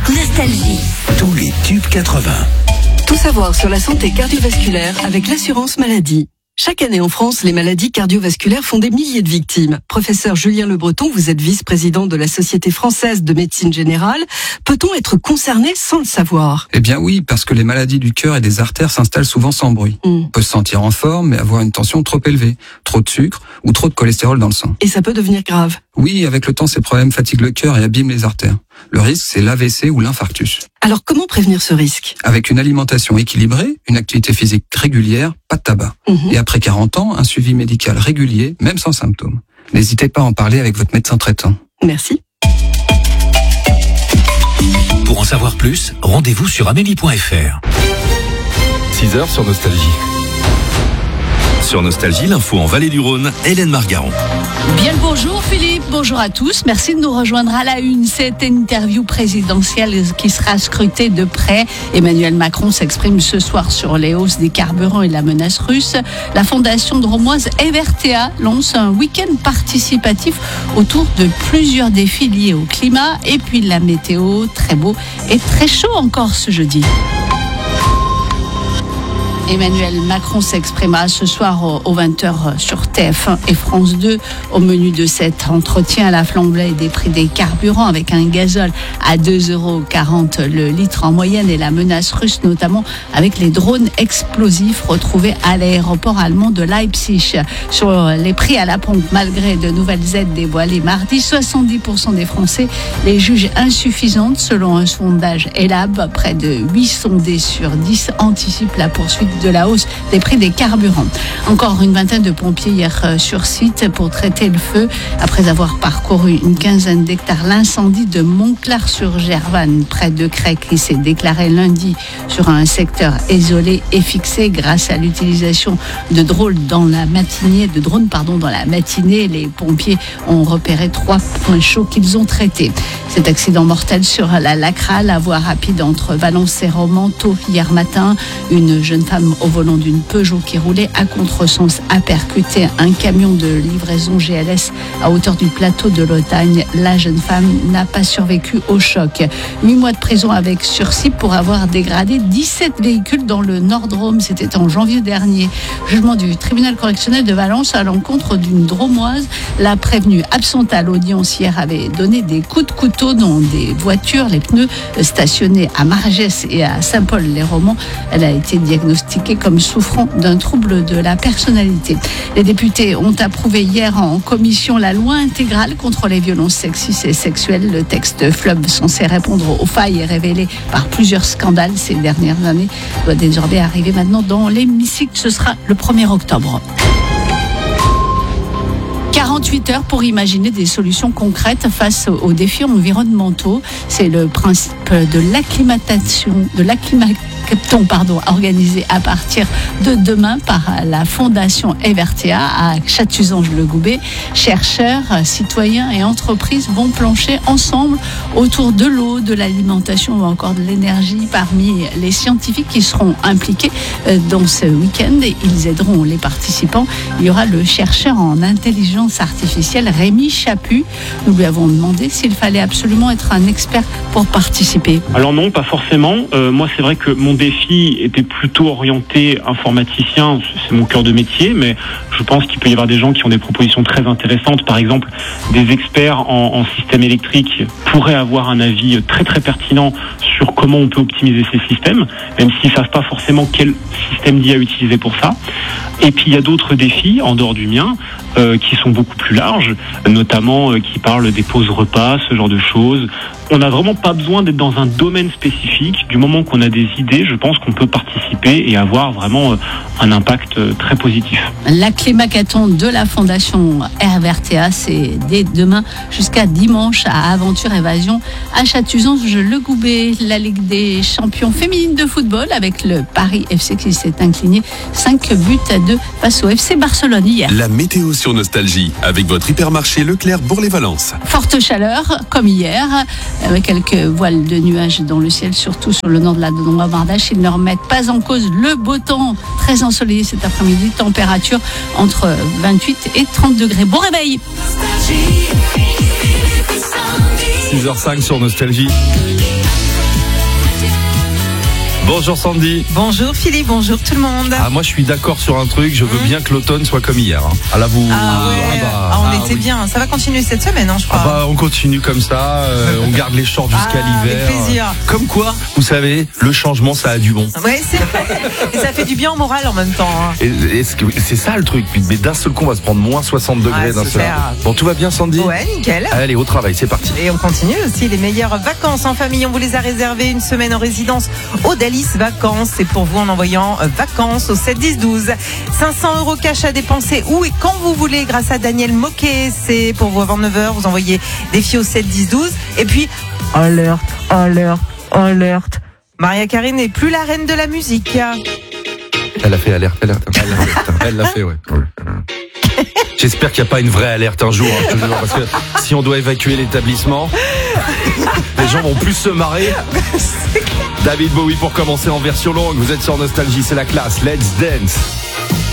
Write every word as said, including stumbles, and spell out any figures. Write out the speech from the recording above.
Nostalgie. Tous les tubes quatre-vingts. Tout savoir sur la santé cardiovasculaire avec l'assurance maladie. Chaque année en France, les maladies cardiovasculaires font des milliers de victimes. Professeur Julien Le Breton, vous êtes vice-président de la Société française de médecine générale. Peut-on être concerné sans le savoir ? Eh bien oui, parce que les maladies du cœur et des artères s'installent souvent sans bruit. Mm. On peut se sentir en forme, mais avoir une tension trop élevée, trop de sucre ou trop de cholestérol dans le sang. Et ça peut devenir grave ? Oui, avec le temps, ces problèmes fatiguent le cœur et abîment les artères. Le risque, c'est l'A V C ou l'infarctus. Alors comment prévenir ce risque ? Avec une alimentation équilibrée, une activité physique régulière, pas de tabac. Mmh. Et après quarante ans, un suivi médical régulier, même sans symptômes. N'hésitez pas à en parler avec votre médecin traitant. Merci. Pour en savoir plus, rendez-vous sur amélie point f r. six heures sur Nostalgie. Sur Nostalgie, l'info en Vallée du Rhône, Hélène Margaron. Bien le bonjour Philippe, bonjour à tous. Merci de nous rejoindre à la une. Cette interview présidentielle qui sera scrutée de près. Emmanuel Macron s'exprime ce soir sur les hausses des carburants et la menace russe. La fondation drômoise Evertea lance un week-end participatif autour de plusieurs défis liés au climat. Et puis la météo, très beau et très chaud encore ce jeudi. Emmanuel Macron s'exprimera ce soir aux vingt heures sur T F un et France deux. Au menu de cet entretien, à la flambée des prix des carburants avec un gazole à deux euros quarante le litre en moyenne et la menace russe, notamment avec les drones explosifs retrouvés à l'aéroport allemand de Leipzig. Sur les prix à la pompe, malgré de nouvelles aides dévoilées mardi, soixante-dix pour cent des Français les jugent insuffisantes. Selon un sondage Elab, près de huit sondés sur dix anticipent la poursuite de la hausse des prix des carburants. Encore une vingtaine de pompiers hier sur site pour traiter le feu. Après avoir parcouru une quinzaine d'hectares, l'incendie de Montclar-sur-Gervanne, près de Crèque, qui s'est déclaré lundi sur un secteur isolé et fixé grâce à l'utilisation de drones dans la matinée, de drones pardon, dans la matinée. Les pompiers ont repéré trois points chauds qu'ils ont traités. Cet accident mortel sur la Lacra, la voie rapide entre Valence et Romanto hier matin, une jeune femme au volant d'une Peugeot qui roulait à contresens a percuté un camion de livraison G L S à hauteur du plateau de l'Otagne. La jeune femme n'a pas survécu au choc. Huit mois de prison avec sursis pour avoir dégradé dix-sept véhicules dans le Nord-Drôme. C'était en janvier dernier. Jugement du tribunal correctionnel de Valence à l'encontre d'une Drômoise. La prévenue absente à l'audience hier avait donné des coups de couteau dans des voitures, les pneus stationnés à Margès et à Saint-Paul-les-Romans. Elle a été diagnostiquée comme souffrant d'un trouble de la personnalité. Les députés ont approuvé hier en commission la loi intégrale contre les violences sexistes et sexuelles. Le texte fleuve censé répondre aux failles révélées par plusieurs scandales ces dernières années doit désormais arriver maintenant dans l'hémicycle. Ce sera le premier octobre. quarante-huit heures pour imaginer des solutions concrètes face aux défis environnementaux. C'est le principe de l'acclimatation, de l'acclimatation pardon, organisé à partir de demain par la Fondation Evertea à Chatuzange-le-Goubet. Chercheurs, citoyens et entreprises vont plancher ensemble autour de l'eau, de l'alimentation ou encore de l'énergie. Parmi les scientifiques qui seront impliqués dans ce week-end, ils aideront les participants. Il y aura le chercheur en intelligence artificielle Rémi Chaput. Nous lui avons demandé s'il fallait absolument être un expert pour participer. Alors non, pas forcément. Euh, moi, c'est vrai que mon défi était plutôt orienté informaticien, c'est mon cœur de métier, mais je pense qu'il peut y avoir des gens qui ont des propositions très intéressantes. Par exemple, des experts en, en système électrique pourraient avoir un avis très très pertinent sur comment on peut optimiser ces systèmes, même s'ils ne savent pas forcément quel système d'I A utiliser pour ça. Et puis il y a d'autres défis, en dehors du mien, euh, qui sont beaucoup plus larges, notamment euh, qui parlent des pauses repas, ce genre de choses. On n'a vraiment pas besoin d'être dans un domaine spécifique. Du moment qu'on a des idées, je pense qu'on peut participer et avoir vraiment un impact très positif. L'acclimacation de la Fondation Evertea, c'est dès demain jusqu'à dimanche à Aventure Évasion à Chatuzange-le-Goubet. La Ligue des champions féminines de football avec le Paris F C qui s'est incliné cinq buts à deux face au F C Barcelone hier. La météo sur Nostalgie avec votre hypermarché Leclerc Bourg-les-Valences. Forte chaleur comme hier, avec quelques voiles de nuages dans le ciel, surtout sur le nord de la Drôme-Ardèche. Ils ne remettent pas en cause le beau temps, très ensoleillé cet après-midi, température entre vingt-huit et trente degrés. Bon réveil. six heures cinq sur Nostalgie. Bonjour Sandy. Bonjour Philippe, bonjour tout le monde. Ah, moi je suis d'accord sur un truc, je veux mmh. bien que l'automne soit comme hier. Hein. Ah là vous. Ah ouais, ah, bah, ah, on ah, était oui. bien. Ça va continuer cette semaine, hein, je crois. Ah bah on continue comme ça, euh, on garde les shorts jusqu'à ah, l'hiver. Avec plaisir. Comme quoi, vous savez, le changement ça a du bon. Ouais, c'est et ça fait du bien au moral en même temps. Hein. Et, et c'est ça le truc, mais d'un seul coup on va se prendre moins soixante degrés ah, d'un seul. Bon, tout va bien Sandy? Ouais, nickel. Allez, au travail, c'est parti. Et on continue aussi les meilleures vacances en famille. On vous les a réservées une semaine en résidence au Dalis Vacances. C'est pour vous en envoyant vacances au sept dix douze. cinq cents euros cash à dépenser où et quand vous voulez grâce à Daniel Moquet. C'est pour vous avant neuf heures. Vous envoyez des filles au sept dix douze. Et puis, alerte, alerte, alerte. Maria Carey n'est plus la reine de la musique. Elle a fait alerte, alerte, alerte. Elle l'a fait, ouais. J'espère qu'il n'y a pas une vraie alerte un jour, hein, je te jure, parce que si on doit évacuer l'établissement, les gens vont plus se marrer. David Bowie pour commencer en version longue. Vous êtes sur Nostalgie, c'est la classe. Let's dance.